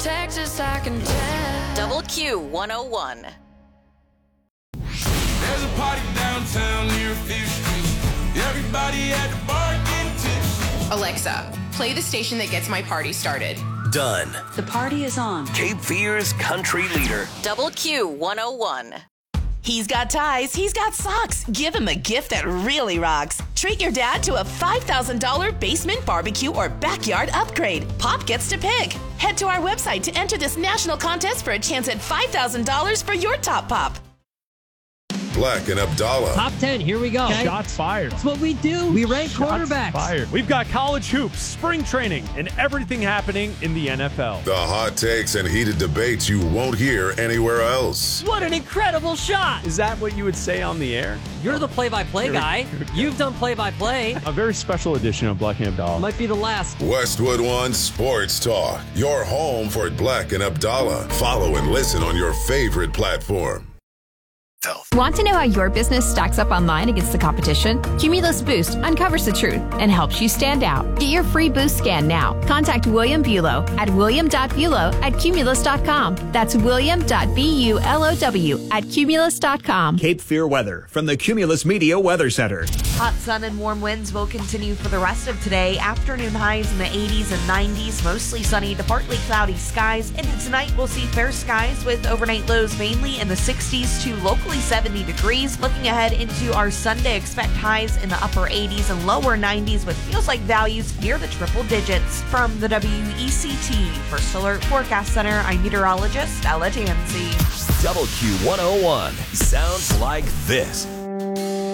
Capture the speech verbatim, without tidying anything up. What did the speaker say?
Texas, I can tell. Double Q one oh one. There's a party downtown near Fifth Street. Everybody at the bar getting tipsy. Alexa, play the station that gets my party started. Done. The party is on. Cape Fear's country leader. Double Q one oh one. He's got ties, he's got socks. Give him a gift that really rocks. Treat your dad to a five thousand dollars basement barbecue or backyard upgrade. Pop gets to pick. Head to our website to enter this national contest for a chance at five thousand dollars for your top pop. Black and Abdallah. Top ten, here we go. Okay. Shots fired. That's what we do. We rank Shots quarterbacks. Fired. We've got college hoops, spring training, and everything happening in the N F L. The hot takes and heated debates you won't hear anywhere else. What an incredible shot. Is that what you would say on the air? You're the play-by-play guy. You've done play-by-play. A very special edition of Black and Abdallah. Might be the last. Westwood One Sports Talk. Your home for Black and Abdallah. Follow and listen on your favorite platform. Want to know how your business stacks up online against the competition? Cumulus Boost uncovers the truth and helps you stand out. Get your free boost scan now. Contact William Bulow at william dot bulow at cumulus dot com. That's william dot bulow at cumulus dot com. Cape Fear weather from the Cumulus Media Weather Center. Hot sun and warm winds will continue for the rest of today. Afternoon highs in the eighties and nineties, mostly sunny to partly cloudy skies. Into tonight, we'll see fair skies with overnight lows mainly in the sixties to locally seventy degrees. Looking ahead into our Sunday, expect highs in the upper eighties and lower nineties with feels like values near the triple digits. From the W E C T First Alert Forecast Center, I'm meteorologist Ella Tansey. Double Q one oh one sounds like this.